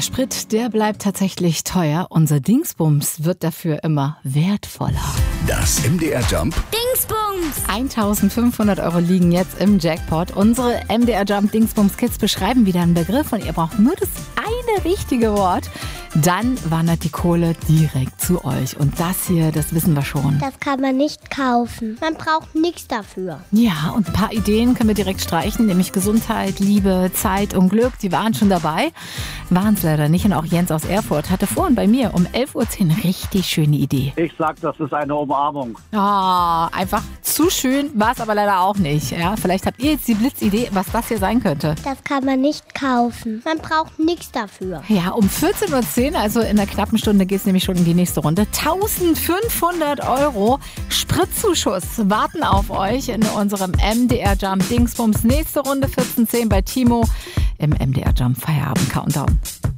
Der Sprit, der bleibt tatsächlich teuer. Unser Dingsbums wird dafür immer wertvoller. Das MDR Jump Dingsbums! 1.500 € liegen jetzt im Jackpot. Unsere MDR Jump Dingsbums Kids beschreiben wieder einen Begriff und ihr braucht nur das eine richtige Wort. Dann wandert die Kohle direkt zu euch. Und das hier, das wissen wir schon. Das kann man nicht kaufen. Man braucht nichts dafür. Ja, und ein paar Ideen können wir direkt streichen, nämlich Gesundheit, Liebe, Zeit und Glück. Die waren schon dabei, waren es leider nicht. Und auch Jens aus Erfurt hatte vorhin bei mir um 11.10 Uhr eine richtig schöne Idee. Ich sag, das ist eine Umarmung. Einfach zu schön, war es aber leider auch nicht. Ja, vielleicht habt ihr jetzt die Blitzidee, was das hier sein könnte. Das kann man nicht kaufen. Man braucht nichts dafür. Ja, um 14.10 Uhr, also in einer knappen Stunde, geht es nämlich schon in die nächste Runde. 1.500 € Spritzuschuss warten auf euch in unserem MDR Jump Dingsbums. Nächste Runde 14.10 bei Timo im MDR Jump Feierabend Countdown.